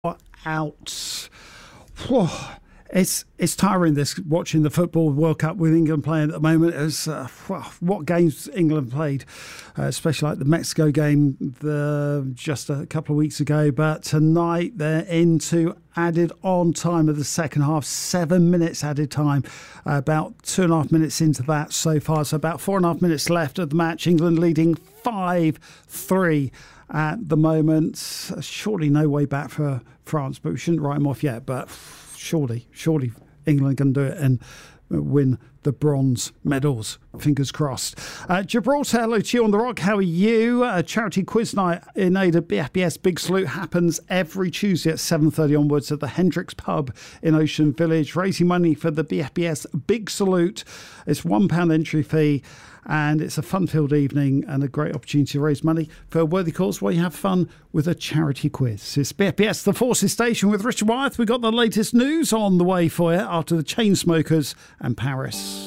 out. Whew. It's tiring, this watching the Football World Cup with England playing at the moment. As what games England played, especially like the Mexico game just a couple of weeks ago. But tonight they're into added on time of the second half, 7 minutes added time, about 2.5 minutes into that so far. So about 4.5 minutes left of the match. England leading 5-3 at the moment. Surely no way back for France, but we shouldn't write them off yet. But surely England can do it and win the bronze medals. Fingers crossed. Gibraltar, hello to you on the rock. How are you? Charity quiz night in aid of BFBS Big Salute happens every Tuesday at 7:30 onwards at the Hendricks Pub in Ocean Village, raising money for the BFBS Big Salute. It's £1 entry fee. And it's a fun-filled evening and a great opportunity to raise money for a worthy cause while you have fun with a charity quiz. It's BFBS, the Forces Station with Richard Wyeth. We've got the latest news on the way for you after the Chainsmokers and Paris.